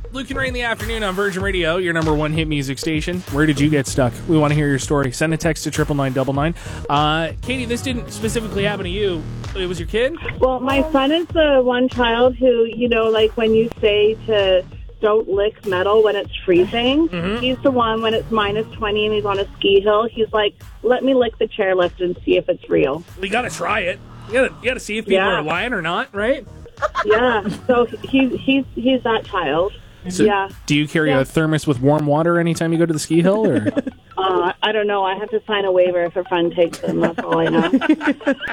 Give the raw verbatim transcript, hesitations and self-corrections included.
Luke and Ray in the afternoon on Virgin Radio, your number one hit music station. Where did you get stuck? We want to hear your story. Send a text to triple nine double nine. Uh, Katie, this didn't specifically happen to you. It was your kid? Well, my son is the one child who, you know, like when you say to don't lick metal when it's freezing, mm-hmm. he's the one when it's minus twenty and he's on a ski hill. He's like, let me lick the chairlift and see if it's real. We got to try it. You got to you gotta see if people yeah. are lying or not, right? Yeah, so he's he's he's that child. So yeah. Do you carry yeah. a thermos with warm water anytime you go to the ski hill? Or uh, I don't know. I have to sign a waiver if a friend takes them. That's all I know.